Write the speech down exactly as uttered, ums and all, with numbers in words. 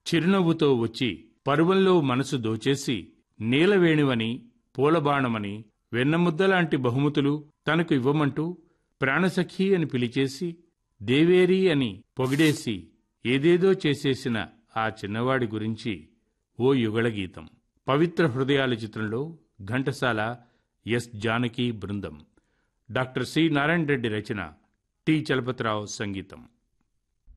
చిరునవ్వుతో వచ్చి పరువంలో మనసు దోచేసి నీలవేణువని, పూలబాణమని, వెన్నముద్దలాంటి బహుమతులు తనకు ఇవ్వమంటూ ప్రాణసఖి అని పిలిచేసి దేవేరి అని పొగిడేసి ఏదేదో చేసేసిన ఆ చిన్నవాడి గురించి ఓ యుగళగీతం. పవిత్ర హృదయాల చిత్రంలో ఘంటసాల, ఎస్ జానకి బృందం. డాక్టర్ సి నారాయణ రెడ్డి రచన, టి చలపతిరావు సంగీతం.